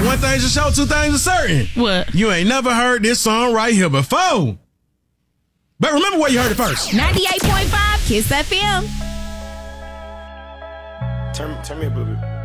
one thing's for sure, two things are certain. What? You ain't never heard this song right here before. But remember where you heard it first. 98.5 Kiss FM. Turn me up a little bit.